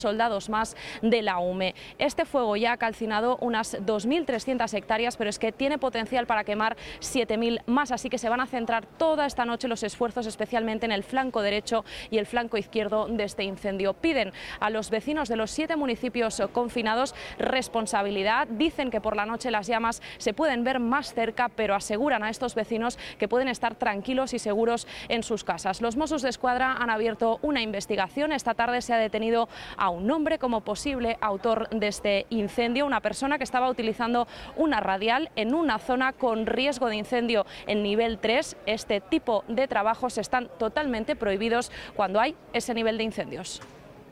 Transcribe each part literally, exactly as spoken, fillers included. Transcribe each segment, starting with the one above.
soldados más de la U M E. Este fuego ya ha calcinado unas dos mil trescientas hectáreas, pero es que tiene potencial para quemar siete mil más, así que se van a centrar toda esta noche los esfuerzos especialmente en el flanco derecho y el flanco izquierdo de este incendio. Piden a los vecinos de los siete municipios confinados responsabilidad, dicen que por la noche las llamas se pueden ver más cerca, pero aseguran a estos vecinos que pueden estar tranquilos y seguros en sus casas. Los Mossos d'Esquadra han abierto una investigación. Esta tarde se ha detenido a un hombre como posible autor de este incendio, una persona que estaba utilizando una radial en una zona con riesgo de incendio en nivel tres. Este tipo de trabajos están totalmente prohibidos cuando hay ese nivel de incendios.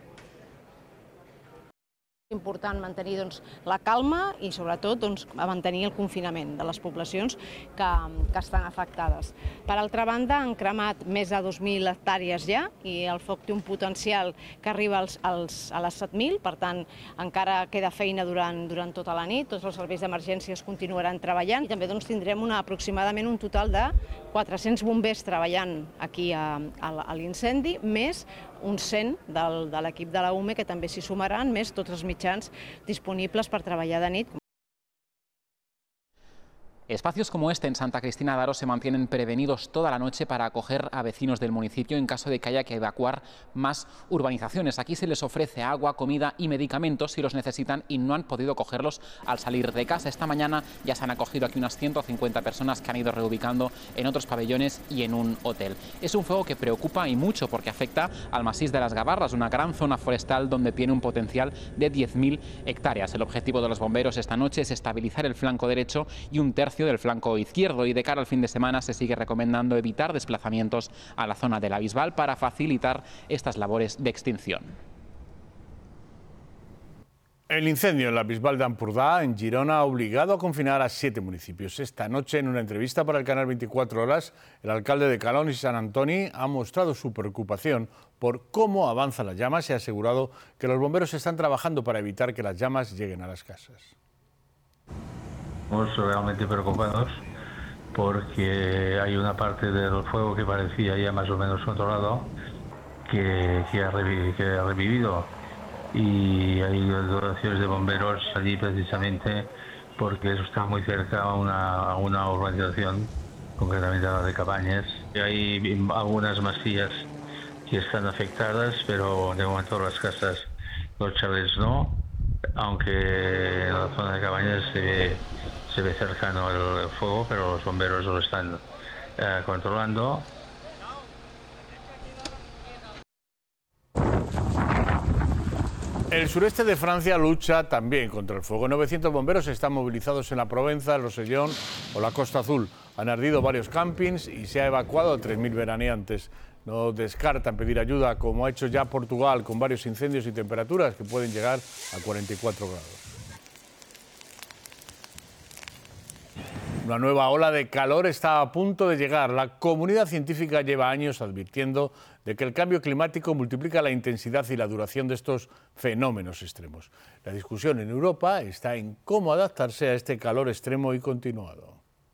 Important mantenir doncs, la calma i sobretot doncs, mantenir el confinament de les poblacions que, que estan afectades. Per altra banda, han cremat més de dos mil hectàrees ja i el foc té un potencial que arriba als, als, a les set mil, per tant encara queda feina durant, durant tota la nit, tots els serveis d'emergències continuaran treballant i també doncs, tindrem una, aproximadament un total de quatre-cents bombers treballant aquí a, a, a l'incendi, més uns cent del, de l'equip de la U M E que també s'hi sumaran, més tots els mitjans disponibles per treballar de nit. Espacios como este en Santa Cristina de Aro se mantienen prevenidos toda la noche para acoger a vecinos del municipio en caso de que haya que evacuar más urbanizaciones. Aquí se les ofrece agua, comida y medicamentos si los necesitan y no han podido cogerlos al salir de casa. Esta mañana ya se han acogido aquí unas ciento cincuenta personas que han ido reubicando en otros pabellones y en un hotel. Es un fuego que preocupa y mucho porque afecta al Masís de las Gavarras, una gran zona forestal donde tiene un potencial de diez mil hectáreas. El objetivo de los bomberos esta noche es estabilizar el flanco derecho y un tercio del flanco izquierdo, y de cara al fin de semana se sigue recomendando evitar desplazamientos a la zona de la Bisbal para facilitar estas labores de extinción. El incendio en la Bisbal de Ampurdá, en Girona, ha obligado a confinar a siete municipios. Esta noche, en una entrevista para el canal veinticuatro horas, el alcalde de Calón y San Antoni ha mostrado su preocupación por cómo avanzan las llamas y ha asegurado que los bomberos están trabajando para evitar que las llamas lleguen a las casas. Estamos realmente preocupados porque hay una parte del fuego que parecía ya más o menos controlado que, que, ha, revivido, que ha revivido y hay dotaciones de bomberos allí precisamente porque eso está muy cerca a una, a una urbanización, concretamente a la de Cabañas. Hay algunas masías que están afectadas, pero de momento las casas, los chalets no, aunque en la zona de Cabañas se ve, se ve cercano el, el fuego, pero los bomberos lo están eh, controlando. El sureste de Francia lucha también contra el fuego. novecientos bomberos están movilizados en la Provenza, el Rosellón o la Costa Azul. Han ardido varios campings y se ha evacuado a tres mil veraneantes. No descartan pedir ayuda, como ha hecho ya Portugal, con varios incendios y temperaturas que pueden llegar a cuarenta y cuatro grados. Una nueva ola de calor está a punto de llegar. La comunidad científica lleva años advirtiendo de que el cambio climático multiplica la intensidad y la duración de estos fenómenos extremos. La discusión en Europa está en cómo adaptarse a este calor extremo y continuado.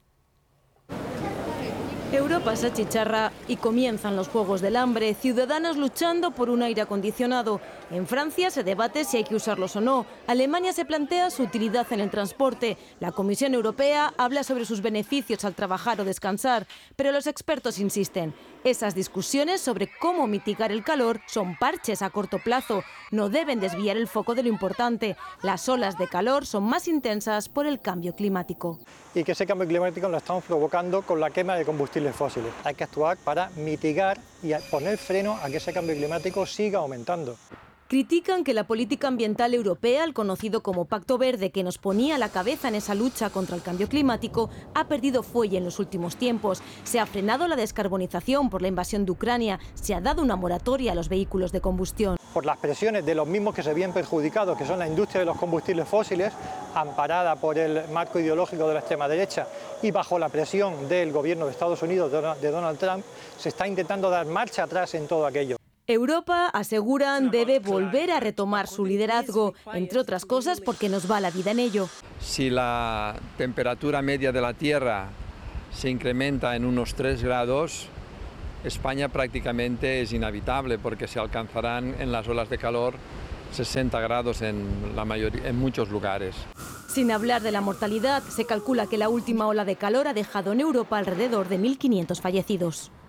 Europa se achicharra y comienzan los Juegos del Hambre, ciudadanos luchando por un aire acondicionado. En Francia se debate si hay que usarlos o no. Alemania se plantea su utilidad en el transporte. La Comisión Europea habla sobre sus beneficios al trabajar o descansar. Pero los expertos insisten, esas discusiones sobre cómo mitigar el calor son parches a corto plazo. No deben desviar el foco de lo importante. Las olas de calor son más intensas por el cambio climático. Y que ese cambio climático lo estamos provocando con la quema de combustibles fósiles. Hay que actuar para mitigar y poner freno a que ese cambio climático siga aumentando. Critican que la política ambiental europea, el conocido como Pacto Verde, que nos ponía a la cabeza en esa lucha contra el cambio climático, ha perdido fuelle en los últimos tiempos. Se ha frenado la descarbonización por la invasión de Ucrania, se ha dado una moratoria a los vehículos de combustión. Por las presiones de los mismos que se ven perjudicados, que son la industria de los combustibles fósiles, amparada por el marco ideológico de la extrema derecha y bajo la presión del gobierno de Estados Unidos, de Donald Trump, se está intentando dar marcha atrás en todo aquello. Europa, aseguran, debe volver a retomar su liderazgo, entre otras cosas porque nos va la vida en ello. Si la temperatura media de la Tierra se incrementa en unos tres grados, España prácticamente es inhabitable porque se alcanzarán en las olas de calor sesenta grados en, la mayoría, en muchos lugares. Sin hablar de la mortalidad, se calcula que la última ola de calor ha dejado en Europa alrededor de mil quinientos fallecidos.